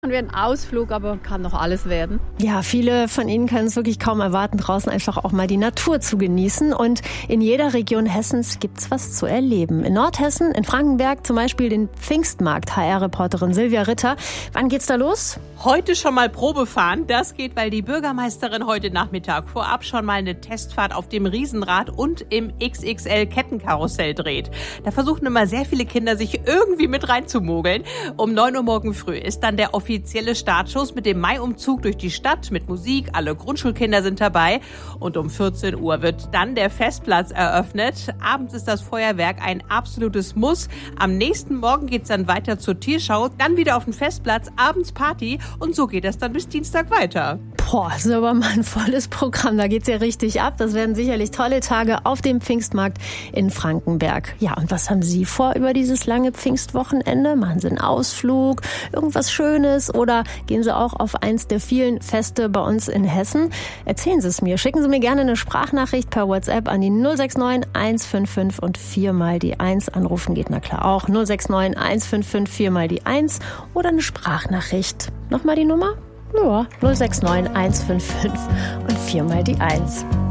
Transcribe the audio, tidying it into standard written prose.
Und ein Ausflug, aber kann noch alles werden. Ja, viele von Ihnen können es wirklich kaum erwarten, draußen einfach auch mal die Natur zu genießen. Und in jeder Region Hessens gibt's was zu erleben. In Nordhessen, in Frankenberg zum Beispiel den Pfingstmarkt. HR-Reporterin Silvia Ritter. Wann geht's da los? Heute schon mal Probe fahren. Das geht, weil die Bürgermeisterin heute Nachmittag vorab schon mal eine Testfahrt auf dem Riesenrad und im XXL-Kettenkarussell dreht. Da versuchen immer sehr viele Kinder, sich irgendwie mit reinzumogeln. Um 9 Uhr morgen früh ist dann der offizielle Startschuss mit dem Mai-Umzug durch die Stadt mit Musik. Alle Grundschulkinder sind dabei. Und um 14 Uhr wird dann der Festplatz eröffnet. Abends ist das Feuerwerk ein absolutes Muss. Am nächsten Morgen geht's dann weiter zur Tierschau, dann wieder auf den Festplatz, abends Party. Und so geht das dann bis Dienstag weiter. Boah, das ist aber mal ein volles Programm. Da geht's ja richtig ab. Das werden sicherlich tolle Tage auf dem Pfingstmarkt in Frankenberg. Ja, und was haben Sie vor über dieses lange Pfingstwochenende? Machen Sie einen Ausflug, irgendwas Schönes oder gehen Sie auch auf eins der vielen Feste bei uns in Hessen? Erzählen Sie es mir. Schicken Sie mir gerne eine Sprachnachricht per WhatsApp an die 069 155 und 4 mal die 1. Anrufen geht na klar auch. 069 155 4 mal die 1 oder eine Sprachnachricht. Nochmal die Nummer? Ja, 069 155 und 4 mal die 1.